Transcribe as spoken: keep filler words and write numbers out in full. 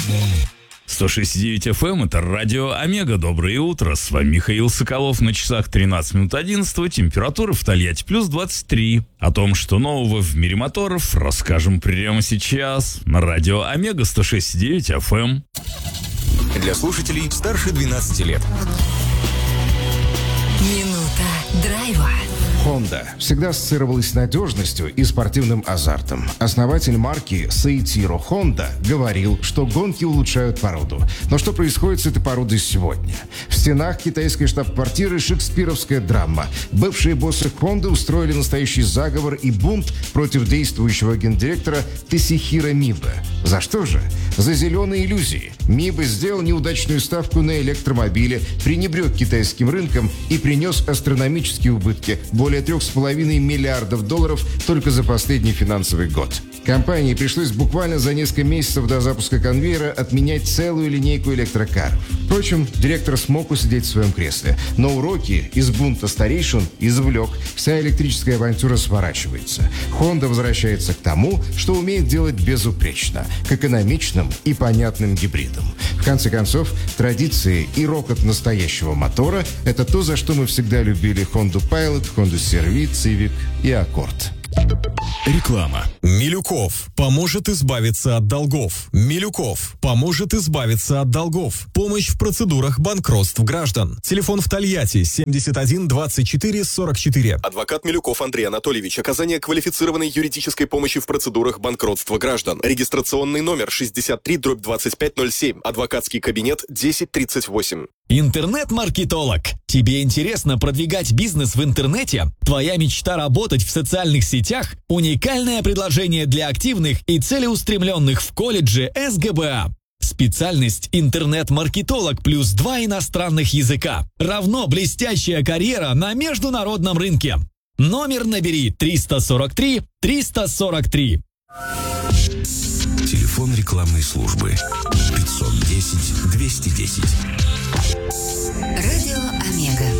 сто шесть и девять эф эм, это радио Омега. Доброе утро. С вами Михаил Соколов. На часах тринадцать минут одиннадцатого. Температура в Тольятти плюс двадцать три. О том, что нового в мире моторов, расскажем прямо сейчас на радио Омега сто шесть и девять эф эм. Для слушателей старше двенадцати лет. Минута драйва. Honda всегда ассоциировалась с надежностью и спортивным азартом. Основатель марки Сеитиро Honda говорил, что гонки улучшают породу. Но что происходит с этой породой сегодня? В стенах китайской штаб-квартиры шекспировская драма. Бывшие боссы Honda устроили настоящий заговор и бунт против действующего гендиректора Тосихиро Мибе. За что же? За зеленые иллюзии. Мибе сделал неудачную ставку на электромобили, пренебрег китайским рынком и принес астрономические убытки – более трех с половиной миллиардов долларов только за последний финансовый год. Компании пришлось буквально за несколько месяцев до запуска конвейера отменять целую линейку электрокаров. Впрочем, директор смог усидеть в своем кресле, но уроки из бунта старейшин извлек. Вся электрическая авантюра сворачивается. Honda возвращается к тому, что умеет делать безупречно, к экономичным и понятным гибридам. В конце концов, традиции и рокот настоящего мотора – это то, за что мы всегда любили Honda Pilot, Honda си ар ви, Civic и Accord. Реклама. Милюков поможет избавиться от долгов. Милюков поможет избавиться от долгов. Помощь в процедурах банкротств граждан. Телефон в Тольятти семьдесят один двадцать четыре сорок четыре. Адвокат Милюков Андрей Анатольевич. Оказание квалифицированной юридической помощи в процедурах банкротства граждан. Регистрационный номер шестьдесят три дробь двадцать пять ноль семь. Адвокатский кабинет десять тридцать восемь. Интернет-маркетолог. Тебе интересно продвигать бизнес в интернете? Твоя мечта работать в социальных сетях? Уникальное предложение для активных и целеустремленных в колледже эс гэ бэ а. Специальность интернет-маркетолог плюс два иностранных языка. Равно блестящая карьера на международном рынке. Номер набери триста сорок три триста сорок три. Телефон рекламной службы пятьсот десять двести десять. Радио Омега.